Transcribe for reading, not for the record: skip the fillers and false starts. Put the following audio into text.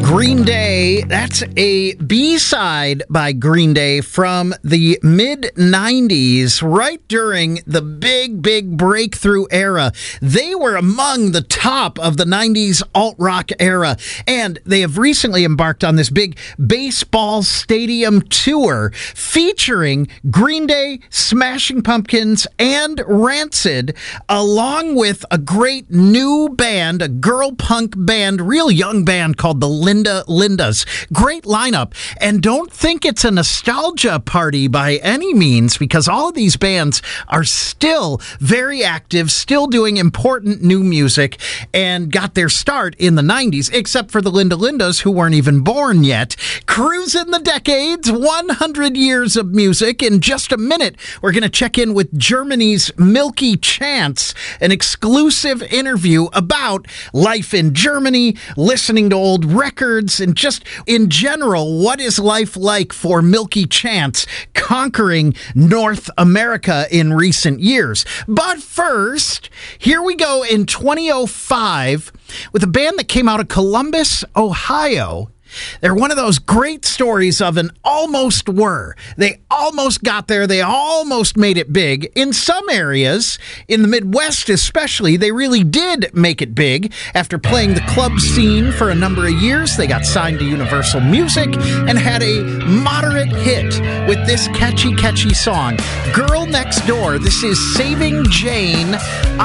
Green Day, that's a B-side by Green Day from the mid-90s, right during the big breakthrough era. They were among the top of the 90s alt-rock era, and they have recently embarked on this big baseball stadium tour featuring Green Day, Smashing Pumpkins, and Rancid, along with a great new band, a girl punk band, real young band called the Linda Lindas. Great lineup. And don't think it's a nostalgia party by any means, because all of these bands are still very active, still doing important new music, and got their start in the 90s, except for the Linda Lindas, who weren't even born yet. Cruising the decades, 100 years of music. In just a minute, we're going to check in with Germany's Milky Chance, an exclusive interview about life in Germany, listening to old records, and just in general, what is life like for Milky Chance conquering North America in recent years. But first, here we go in 2005 with a band that came out of Columbus, Ohio. They're one of those great stories of an almost were. They almost got there. They almost made it big. In some areas, in the Midwest especially, they really did make it big. After playing the club scene for a number of years, they got signed to Universal Music and had a moderate hit with this catchy song. Girl Next Door. This is Saving Jane